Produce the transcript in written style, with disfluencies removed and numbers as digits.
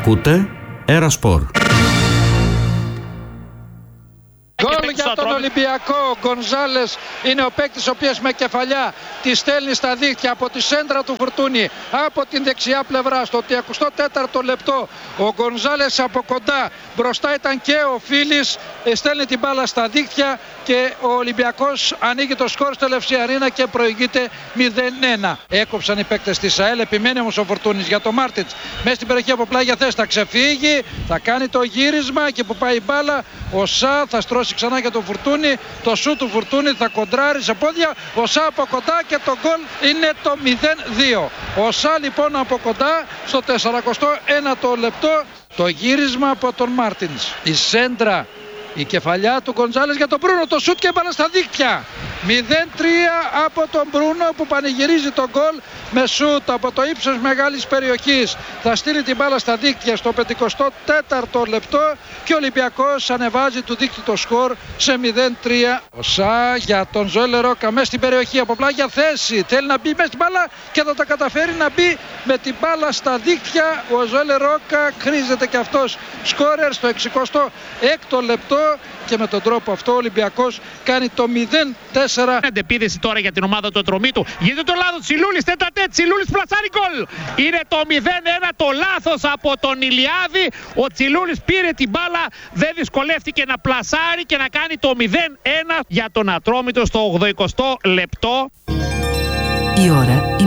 Ακούτε Αερασπορ. Γκολ για τον Ολυμπιακό. Ο Γκονζάλες είναι ο παίκτης ο οποίος με κεφαλιά τη στέλνει στα δίχτυα από τη σέντρα του Φουρτούνη από την δεξιά πλευρά. Στο 34ο λεπτό ο Γκονζάλες από κοντά, μπροστά ήταν και ο Φίλης, στέλνει την μπάλα στα δίχτυα και ο Ολυμπιακός ανοίγει το σκορ στο Λευσιαρίνα και προηγείται 0-1. Έκοψαν οι παίκτες της ΑΕΛ, επιμένει όμως ο Φουρτούνης για το Μάρτιτς. Μέσα στην περιοχή από πλάγια θέση θα ξεφύγει, θα κάνει το γύρισμα και που πάει η μπάλα ο Σα θα στρώσει ξανά για τον Φουρτούνη. Το σου του Φουρτούνη θα κοντράρει σε πόδια. Ο Σα από κοντά και το γκολ είναι το 0-2. Ο Σα λοιπόν από κοντά στο 41ο λεπτό. Το γύρισμα από τον Μάρτινς. Η σέντρα, η κεφαλιά του Γκονζάλες για τον Μπρούνο. Το σουτ και μπάλα στα δίκτυα. 0-3 από τον Μπρούνο που πανηγυρίζει τον γκολ με σουτ από το ύψος μεγάλης περιοχής. Θα στείλει την μπάλα στα δίκτυα στο 54ο λεπτό και ο Ολυμπιακός ανεβάζει του δίκτυου το σκορ σε 0-3. Ο Σα για τον Ζωέλ Ρόκα μέσα στην περιοχή από πλάγια θέση. Θέλει να μπει μέσα στην μπάλα και θα τα καταφέρει να μπει με την μπάλα στα δίκτυα. Ο Ζωέλ Ρόκα χρήζεται και αυτός σκόρερ στο 66ο λεπτό και με τον τρόπο αυτό ο Ολυμπιακός κάνει το 0-4. Αντεπίδεση τώρα για την ομάδα του Ατρωμίτου. Γίνεται το λάθος. Τσιλούλης, τέτα-τέτ. Τσιλούλης πλασάρει γκολ. Είναι το 0-1 το λάθος από τον Ηλιάδη. Ο Τσιλούλης πήρε την μπάλα, δεν δυσκολεύτηκε να πλασάρει και να κάνει το 0-1 για τον Ατρόμητο στο 80ο λεπτό. Η ώρα